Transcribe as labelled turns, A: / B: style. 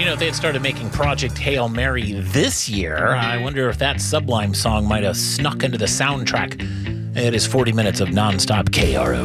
A: You know, if they had started making Project Hail Mary this year, I wonder if that Sublime song might have snuck into the soundtrack. It is 40 minutes of nonstop KRO.